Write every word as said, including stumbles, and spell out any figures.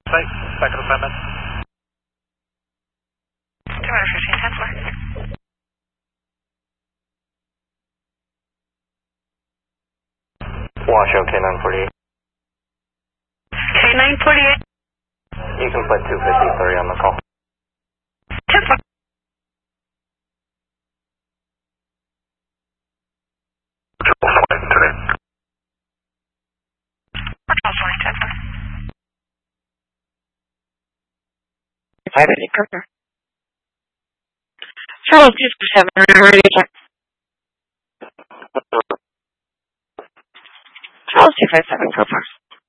Site, second assignment. two fifteen, ten four. Washoe K nine forty-eight. K nine forty-eight. You can put two fifty-three on the call. ten four. Five eighty Kirker. Charles two seven, ready to check. Charles two five seven, go first.